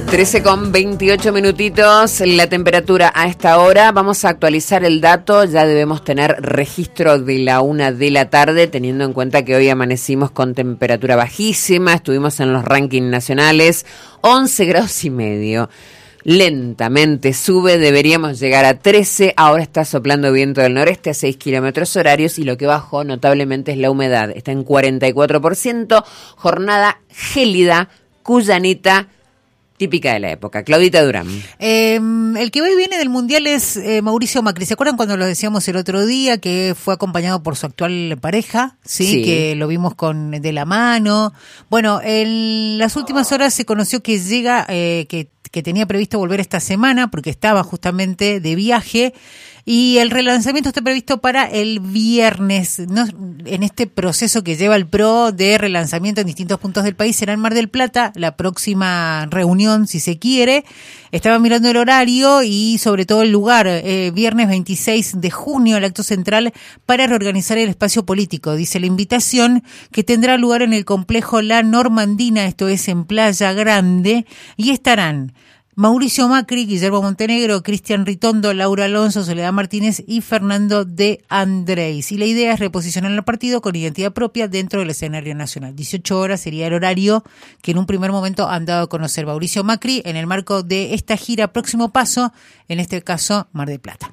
13:28 minutitos, la temperatura a esta hora. Vamos a actualizar el dato, ya debemos tener registro de la 1 de la tarde, teniendo en cuenta que hoy amanecimos con temperatura bajísima, estuvimos en los rankings nacionales, 11 grados y medio. Lentamente sube, deberíamos llegar a 13, ahora está soplando viento del noreste a 6 kilómetros horarios y lo que bajó notablemente es la humedad, está en 44%, jornada gélida, cuyanita, típica de la época. Claudita Durán. El que hoy viene del Mundial es Mauricio Macri. ¿Se acuerdan cuando lo decíamos el otro día, que fue acompañado por su actual pareja? Sí. Que lo vimos de la mano. Bueno, en las últimas horas se conoció que llega, que tenía previsto volver esta semana porque estaba justamente de viaje. Y el relanzamiento está previsto para el viernes, ¿no? En este proceso que lleva el PRO de relanzamiento en distintos puntos del país. Será en Mar del Plata la próxima reunión, si se quiere. Estaba mirando el horario y sobre todo el lugar. Viernes 26 de junio, el acto central para reorganizar el espacio político. Dice la invitación que tendrá lugar en el complejo La Normandina, esto es en Playa Grande, y estarán Mauricio Macri, Guillermo Montenegro, Cristian Ritondo, Laura Alonso, Soledad Martínez y Fernando de Andrés. Y la idea es reposicionar el partido con identidad propia dentro del escenario nacional. 18 horas sería el horario que en un primer momento han dado a conocer Mauricio Macri en el marco de esta gira Próximo Paso, en este caso Mar del Plata.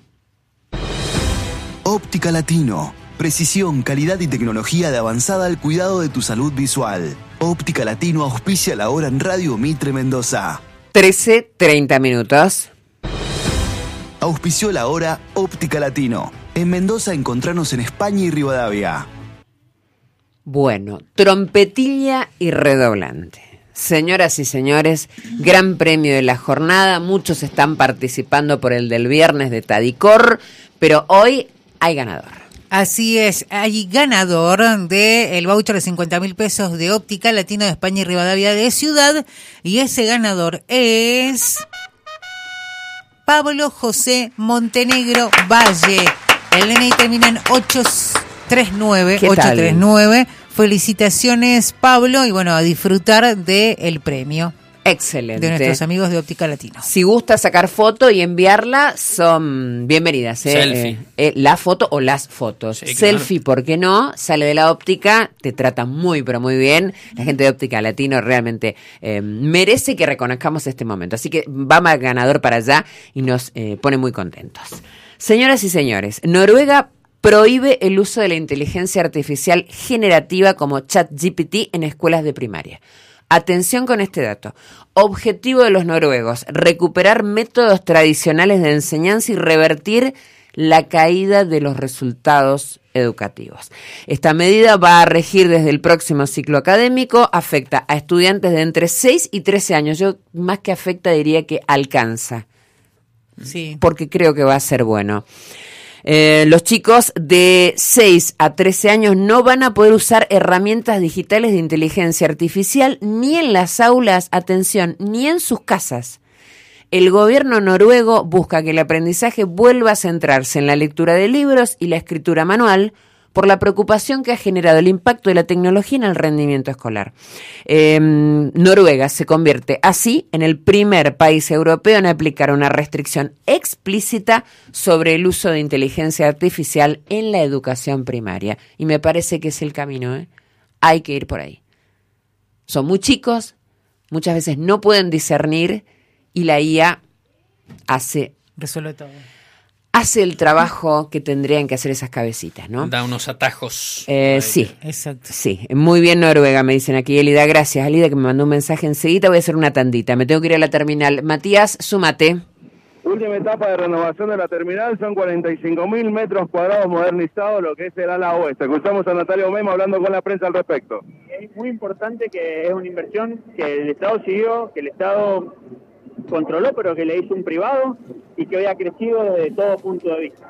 Óptica Latino. Precisión, calidad y tecnología de avanzada al cuidado de tu salud visual. Óptica Latino auspicia la hora en Radio Mitre Mendoza. 13:30 minutos. Auspició la hora Óptica Latino. En Mendoza encontranos en España y Rivadavia. Bueno, trompetilla y redoblante. Señoras y señores, gran premio de la jornada. Muchos están participando por el del viernes de Tadicor, pero hoy hay ganador. Así es, hay ganador del voucher de 50.000 pesos de Óptica Latino de España y Rivadavia de Ciudad, y ese ganador es Pablo José Montenegro Valle. El DNI termina en 839. 839. Felicitaciones, Pablo, y bueno, a disfrutar del premio. Excelente. De nuestros amigos de Óptica Latino. Si gusta sacar foto y enviarla, son bienvenidas. Selfie. La foto o las fotos. Sí, Selfie, claro. ¿por qué no? Sale de la óptica, te trata muy, pero muy bien. La gente de Óptica Latino realmente merece que reconozcamos este momento. Así que va más ganador para allá y nos pone muy contentos. Señoras y señores, Noruega prohíbe el uso de la inteligencia artificial generativa como ChatGPT en escuelas de primaria. Atención con este dato. Objetivo de los noruegos, recuperar métodos tradicionales de enseñanza y revertir la caída de los resultados educativos. Esta medida va a regir desde el próximo ciclo académico, afecta a estudiantes de entre 6 y 13 años. Yo más que afecta diría que alcanza. Sí. Porque creo que va a ser bueno. Los chicos de 6 a 13 años no van a poder usar herramientas digitales de inteligencia artificial ni en las aulas, atención, ni en sus casas. El gobierno noruego busca que el aprendizaje vuelva a centrarse en la lectura de libros y la escritura manual, por la preocupación que ha generado el impacto de la tecnología en el rendimiento escolar. Noruega se convierte así en el primer país europeo en aplicar una restricción explícita sobre el uso de inteligencia artificial en la educación primaria. Y me parece que es el camino, ¿eh? Hay que ir por ahí. Son muy chicos, muchas veces no pueden discernir y la IA resuelve todo. Hace el trabajo que tendrían que hacer esas cabecitas, ¿no? Da unos atajos. Sí. Exacto. Sí, muy bien Noruega, me dicen aquí. Elida, gracias. Elida, que me mandó un mensaje enseguida. Voy a hacer una tandita. Me tengo que ir a la terminal. Matías, súmate. Última etapa de renovación de la terminal, son 45.000 metros cuadrados modernizados, lo que es el ala oeste. Escuchamos a Natalia Omema hablando con la prensa al respecto. Es muy importante que es una inversión que el Estado siguió, que el Estado controló, pero que le hizo un privado y que hoy ha crecido desde todo punto de vista.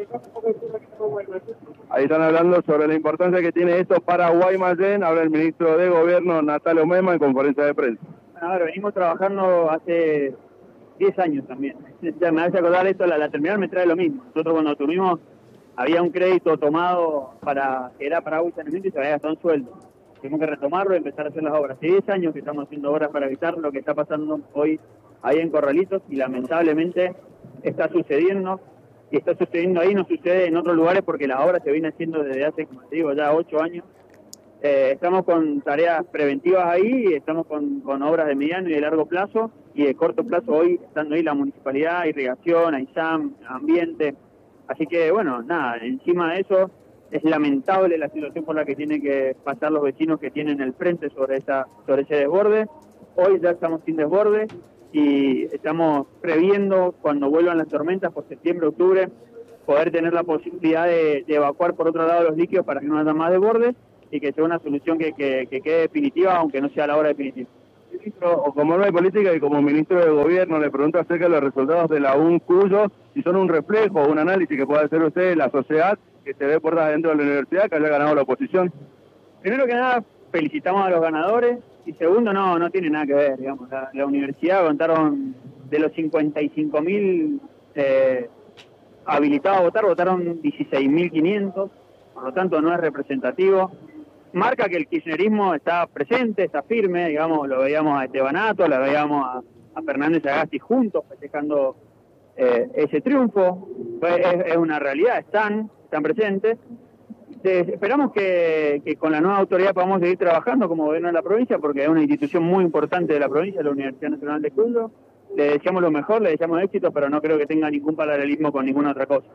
Ahí están hablando sobre la importancia que tiene esto para Guaymallén. Habla el ministro de Gobierno, Natalia Omema, en conferencia de prensa. Bueno, a ver, venimos trabajando hace 10 años también. Ya me hace acordar esto, la terminal me trae lo mismo. Nosotros cuando tuvimos, había un crédito tomado que era para agua y saneamiento y se había gastado un sueldo. Tenemos que retomarlo y empezar a hacer las obras. Hace 10 años que estamos haciendo obras para evitar lo que está pasando hoy ahí en Corralitos y lamentablemente está sucediendo. Y está sucediendo ahí, no sucede en otros lugares porque las obras se vienen haciendo desde hace, como te digo, ya 8 años. Estamos con tareas preventivas ahí, estamos con obras de mediano y de largo plazo, y de corto plazo hoy estando ahí la municipalidad, irrigación, AISAM, ambiente. Así que bueno, nada, encima de eso es lamentable la situación por la que tienen que pasar los vecinos que tienen el frente sobre ese desborde. Hoy ya estamos sin desborde y estamos previendo cuando vuelvan las tormentas por septiembre, octubre, poder tener la posibilidad de evacuar por otro lado los líquidos para que no haya más desbordes y que sea una solución que quede definitiva, aunque no sea la hora definitiva. Ministro, o como hombre de política y como ministro de gobierno, le pregunto acerca de los resultados de la UNCUYO, si son un reflejo o un análisis que pueda hacer usted de la sociedad que se ve por dentro de la universidad, que haya ganado la oposición. Primero que nada, felicitamos a los ganadores, y segundo, no tiene nada que ver, digamos. La universidad contaron de los 55.000 habilitados a votar, votaron 16.500, por lo tanto no es representativo. Marca que el kirchnerismo está presente, está firme, digamos, lo veíamos a Estebanato, lo veíamos a Fernández Agasti juntos festejando ese triunfo. Es una realidad, están presentes. Esperamos que con la nueva autoridad podamos seguir trabajando como gobierno de la provincia, porque es una institución muy importante de la provincia, la Universidad Nacional de Cuyo. Le deseamos lo mejor, le deseamos éxito, pero no creo que tenga ningún paralelismo con ninguna otra cosa.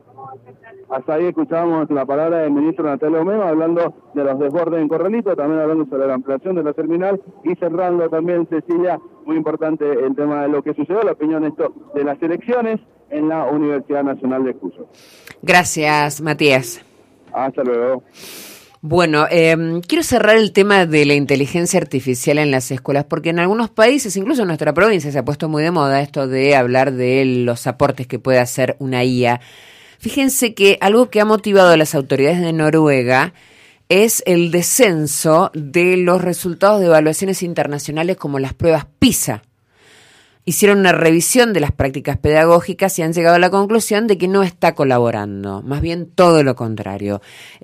Hasta ahí escuchábamos la palabra del ministro Natalio Mema hablando de los desbordes en Corralito, también hablando sobre la ampliación de la terminal y cerrando también, Cecilia, muy importante el tema de lo que sucedió, la opinión de las elecciones en la Universidad Nacional de Cuyo. Gracias, Matías. Hasta luego. Bueno, quiero cerrar el tema de la inteligencia artificial en las escuelas, porque en algunos países, incluso en nuestra provincia, se ha puesto muy de moda esto de hablar de los aportes que puede hacer una IA. Fíjense que algo que ha motivado a las autoridades de Noruega es el descenso de los resultados de evaluaciones internacionales como las pruebas PISA. Hicieron una revisión de las prácticas pedagógicas y han llegado a la conclusión de que no está colaborando, más bien todo lo contrario.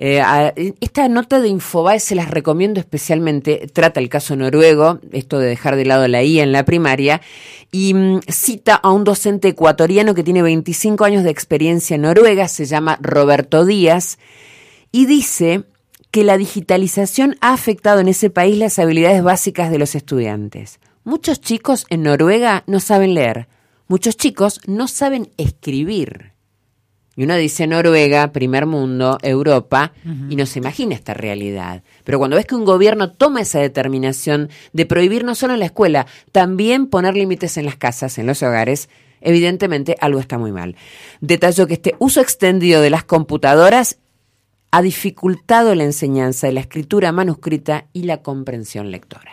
Esta nota de Infobae se las recomiendo especialmente, trata el caso noruego, esto de dejar de lado la IA en la primaria, y cita a un docente ecuatoriano que tiene 25 años de experiencia en Noruega, se llama Roberto Díaz, y dice que la digitalización ha afectado en ese país las habilidades básicas de los estudiantes. Muchos chicos en Noruega no saben leer, muchos chicos no saben escribir. Y uno dice Noruega, primer mundo, Europa, y no se imagina esta realidad. Pero cuando ves que un gobierno toma esa determinación de prohibir no solo en la escuela, también poner límites en las casas, en los hogares, evidentemente algo está muy mal. Detalló que este uso extendido de las computadoras ha dificultado la enseñanza de la escritura manuscrita y la comprensión lectora.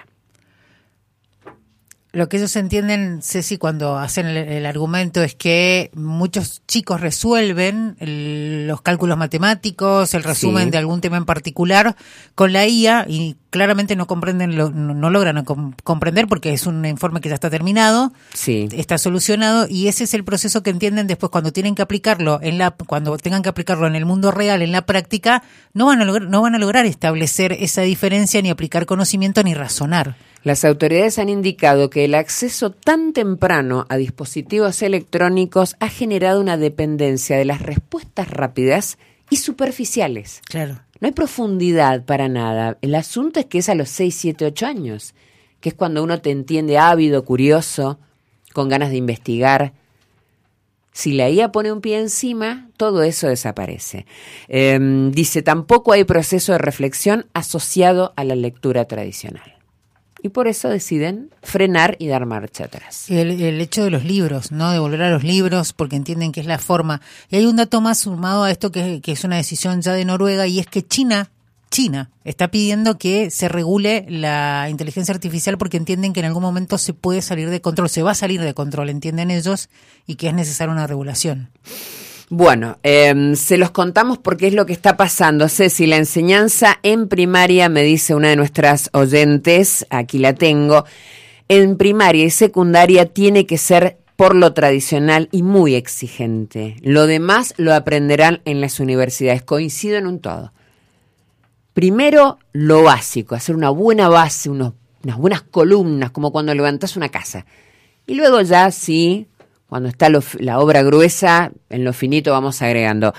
Lo que ellos entienden, Ceci, cuando hacen el argumento es que muchos chicos resuelven los cálculos matemáticos, el resumen de algún tema en particular con la IA y claramente no comprenden, no logran comprender porque es un informe que ya está terminado, está solucionado y ese es el proceso que entienden después cuando tienen que aplicarlo cuando tengan que aplicarlo en el mundo real, en la práctica, no van a lograr establecer esa diferencia ni aplicar conocimiento ni razonar. Las autoridades han indicado que el acceso tan temprano a dispositivos electrónicos ha generado una dependencia de las respuestas rápidas y superficiales. Claro. No hay profundidad para nada. El asunto es que es a los 6, 7, 8 años, que es cuando uno te entiende ávido, curioso, con ganas de investigar. Si la IA pone un pie encima, todo eso desaparece. Dice, tampoco hay proceso de reflexión asociado a la lectura tradicional. Y por eso deciden frenar y dar marcha atrás. El hecho de los libros, ¿no? De volver a los libros porque entienden que es la forma. Y hay un dato más sumado a esto que es una decisión ya de Noruega y es que China está pidiendo que se regule la inteligencia artificial porque entienden que en algún momento se puede salir de control, se va a salir de control, entienden ellos, y que es necesaria una regulación. Bueno, se los contamos porque es lo que está pasando. Ceci, la enseñanza en primaria, me dice una de nuestras oyentes, aquí la tengo, en primaria y secundaria tiene que ser por lo tradicional y muy exigente. Lo demás lo aprenderán en las universidades, coincido en un todo. primero lo básico, hacer una buena base, unas buenas columnas, como cuando levantás una casa. Y luego ya sí, cuando está la obra gruesa, en lo finito vamos agregando.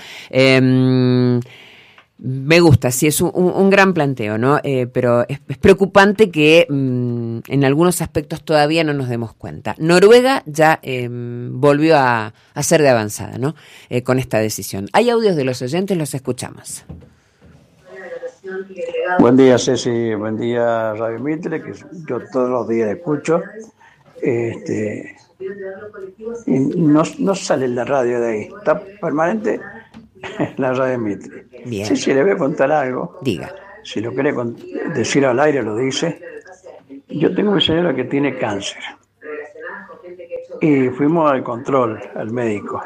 Me gusta, sí, es un gran planteo, ¿no? Pero es preocupante que en algunos aspectos todavía no nos demos cuenta. Noruega ya volvió a ser de avanzada, ¿no? Con esta decisión. Hay audios de los oyentes, los escuchamos. Buen día, Ceci. Buen día, Radio Mitre, que yo todos los días escucho. Y no sale la radio de ahí, está permanente la Radio Mitre. Bien. Sí, le voy a contar algo. Diga. Si lo quiere decir al aire, lo dice. Yo tengo una señora que tiene cáncer. Y fuimos al control, al médico,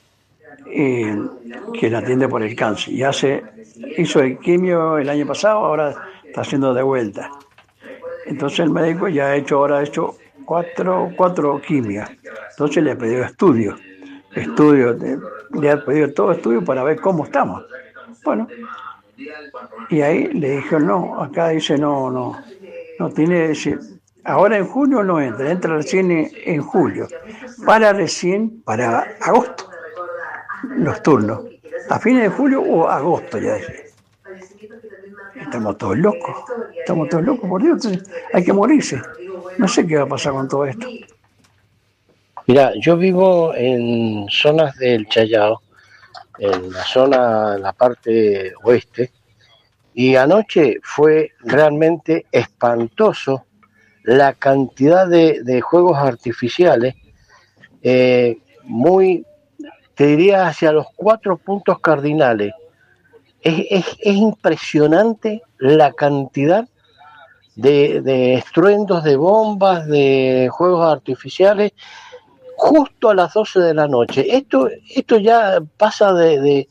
que la atiende por el cáncer. Y hizo el quimio el año pasado, ahora está haciendo de vuelta. Entonces el médico ya ha hecho cuatro quimios. Entonces le ha pedido estudios. Le ha pedido todo estudio para ver cómo estamos. Bueno, y ahí le dijo, no, acá dice no tiene, ahora en junio no entra recién en julio, para agosto, los turnos, a fines de julio o agosto ya dije. Estamos todos locos, por Dios, entonces hay que morirse. No sé qué va a pasar con todo esto. Mira, yo vivo en zonas del Chayao, en la parte oeste, y anoche fue realmente espantoso la cantidad de juegos artificiales, te diría hacia los 4 puntos cardinales. Es impresionante la cantidad de estruendos, de bombas, de juegos artificiales, justo a las 12 de la noche. Esto ya pasa de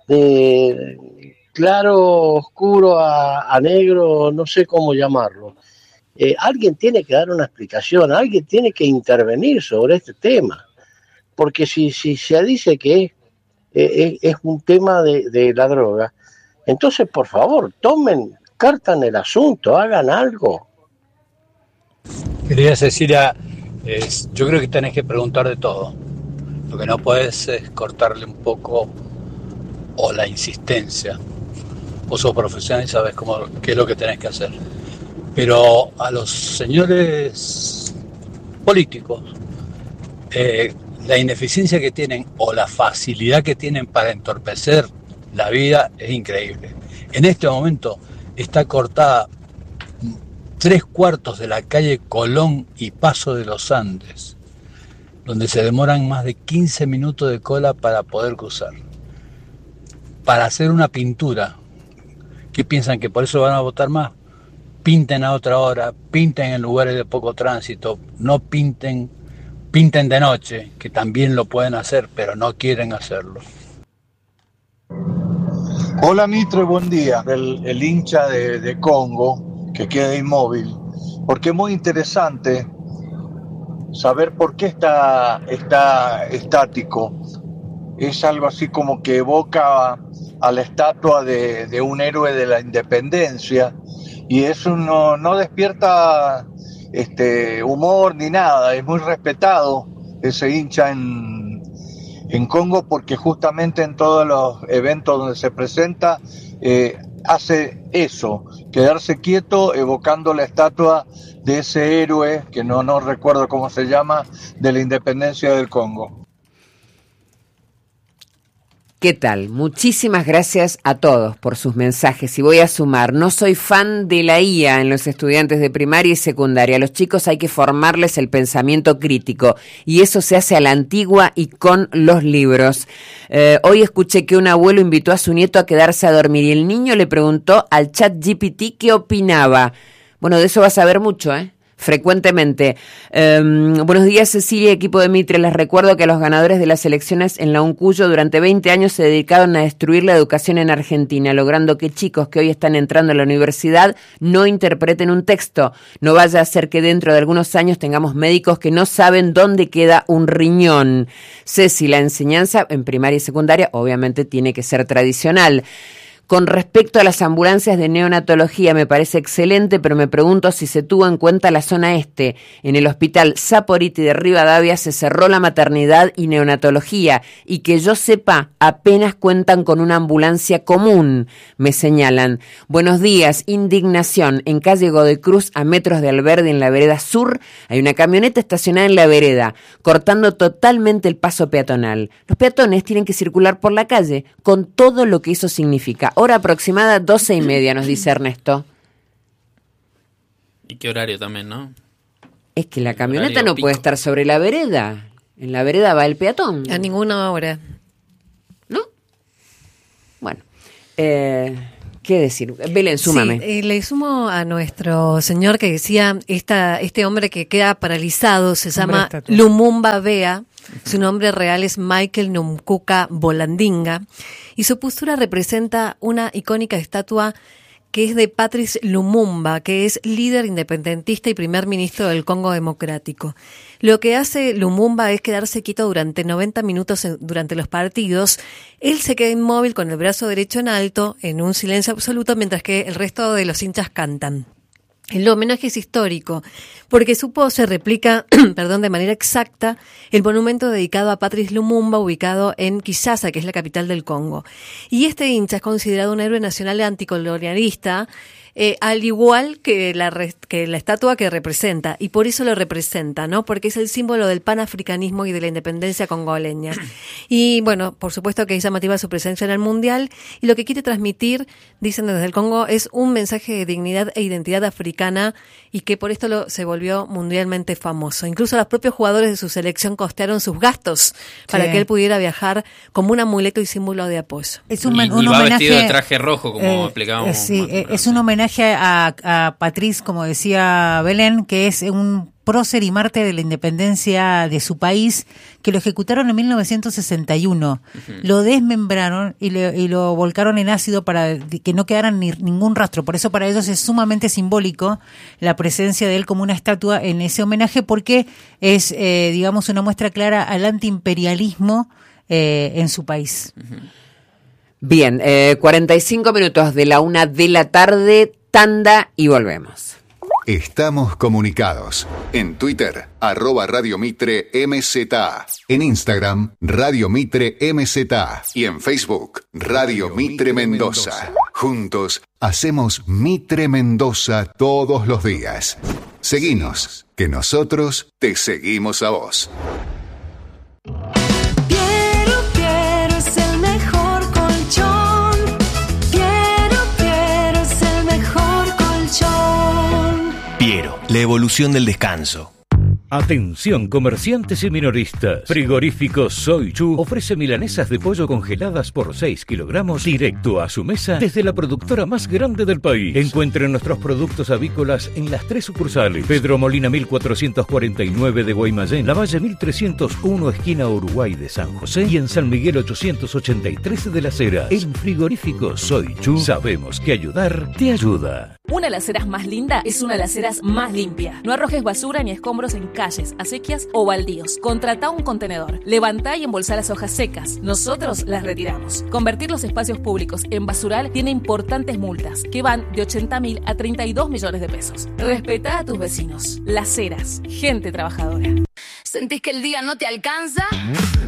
claro, oscuro a negro, no sé cómo llamarlo. Alguien tiene que dar una explicación, alguien tiene que intervenir sobre este tema, porque si se dice que es un tema de la droga, entonces por favor, tomen carta en el asunto, hagan algo. Querida Cecilia, yo creo que tenés que preguntar de todo. Lo que no podés es cortarle un poco o la insistencia. Vos sos profesional y sabés qué es lo que tenés que hacer. Pero a los señores políticos, la ineficiencia que tienen o la facilidad que tienen para entorpecer la vida es increíble. En este momento está cortada 3/4 de la calle Colón y Paso de los Andes, donde se demoran más de 15 minutos de cola para poder cruzar. Para hacer una pintura, ¿qué piensan? ¿Que por eso van a votar más? Pinten a otra hora, pinten en lugares de poco tránsito, no pinten de noche, que también lo pueden hacer, pero no quieren hacerlo. Hola Mitre, buen día. El hincha de Congo que queda inmóvil, porque es muy interesante saber por qué está estático. Es algo así como que evoca a la estatua de un héroe de la independencia, y eso no despierta humor ni nada. Es muy respetado ese hincha en Congo, porque justamente en todos los eventos donde se presenta hace eso, quedarse quieto evocando la estatua de ese héroe que no recuerdo cómo se llama, de la independencia del Congo. ¿Qué tal? Muchísimas gracias a todos por sus mensajes. Y voy a sumar, no soy fan de la IA en los estudiantes de primaria y secundaria. A los chicos hay que formarles el pensamiento crítico, y eso se hace a la antigua y con los libros. Hoy escuché que un abuelo invitó a su nieto a quedarse a dormir y el niño le preguntó al ChatGPT qué opinaba. Bueno, de eso vas a ver mucho, frecuentemente. Buenos días, Cecilia, equipo de Mitre. Les recuerdo que los ganadores de las elecciones en la Uncuyo durante 20 años se dedicaron a destruir la educación en Argentina, logrando que chicos que hoy están entrando a la universidad no interpreten un texto. No vaya a ser que dentro de algunos años tengamos médicos que no saben dónde queda un riñón. Ceci, la enseñanza en primaria y secundaria obviamente tiene que ser tradicional. Con respecto a las ambulancias de neonatología, me parece excelente, pero me pregunto si se tuvo en cuenta la zona este. En el hospital Saporiti de Rivadavia se cerró la maternidad y neonatología, y que yo sepa, apenas cuentan con una ambulancia común, me señalan. Buenos días, indignación. En calle Godoy Cruz, a metros de Alberdi, en la vereda sur, hay una camioneta estacionada en la vereda, cortando totalmente el paso peatonal. Los peatones tienen que circular por la calle, con todo lo que eso significa. Hora aproximada 12:30, nos dice Ernesto. ¿Y qué horario también, no? Es que la camioneta no puede estar sobre la vereda. En la vereda va el peatón. A ninguna hora. ¿No? Bueno. ¿Qué decir? Belén, súmame. Sí, le sumo a nuestro señor que decía, este hombre que queda paralizado se llama Lumumba Bea. Su nombre real es Michael Numkuka Bolandinga y su postura representa una icónica estatua que es de Patrice Lumumba, que es líder independentista y primer ministro del Congo Democrático. Lo que hace Lumumba es quedarse quieto durante 90 minutos durante los partidos. Él se queda inmóvil con el brazo derecho en alto, en un silencio absoluto, mientras que el resto de los hinchas cantan. El homenaje es histórico, porque se replica, de manera exacta, el monumento dedicado a Patrice Lumumba, ubicado en Kinshasa, que es la capital del Congo. Y este hincha es considerado un héroe nacional anticolonialista, al igual que la estatua que representa, y por eso lo representa, ¿no? Porque es el símbolo del panafricanismo y de la independencia congoleña. Y bueno, por supuesto que es llamativa su presencia en el Mundial, y lo que quiere transmitir, dicen desde el Congo, es un mensaje de dignidad e identidad africana, y que por esto se volvió mundialmente famoso. Incluso los propios jugadores de su selección costearon sus gastos para que él pudiera viajar como un amuleto y símbolo de apoyo. Es un homenaje, vestido de traje rojo, como explicábamos. Sí, es un homenaje a Patrice, como decía Belén, que es un prócer y mártir de la independencia de su país, que lo ejecutaron en 1961. Uh-huh. Lo desmembraron y lo volcaron en ácido para que no quedara ningún rastro. Por eso para ellos es sumamente simbólico la presencia de él como una estatua en ese homenaje, porque es, digamos, una muestra clara al antiimperialismo en su país. Uh-huh. Bien, 45 minutos de la 1:00 p.m, tanda y volvemos. Estamos comunicados. En Twitter, @Radio Mitre MZA. En Instagram, Radio Mitre MZA. Y en Facebook, Radio Mitre Mendoza. Juntos, hacemos Mitre Mendoza todos los días. Seguinos, que nosotros te seguimos a vos. Piero es el mejor colchón. Piero es el mejor colchón. Piero, la evolución del descanso. Atención comerciantes y minoristas. Frigorífico Soy Chu ofrece milanesas de pollo congeladas por 6 kilogramos directo a su mesa desde la productora más grande del país. Encuentren nuestros productos avícolas en las 3 sucursales: Pedro Molina 1449 de Guaymallén, Lavalle 1301 esquina Uruguay de San José y en San Miguel 883 de Las Heras. En Frigorífico Soy Chu sabemos que ayudar te ayuda. Una de las aceras más linda es una de las aceras más limpia. No arrojes basura ni escombros en calles, acequias o baldíos. Contratá un contenedor. Levantá y embolsá las hojas secas. Nosotros las retiramos. Convertir los espacios públicos en basural tiene importantes multas que van de 80.000 a 32 millones de pesos. Respetá a tus vecinos. Las Heras. Gente trabajadora. ¿Sentís que el día no te alcanza?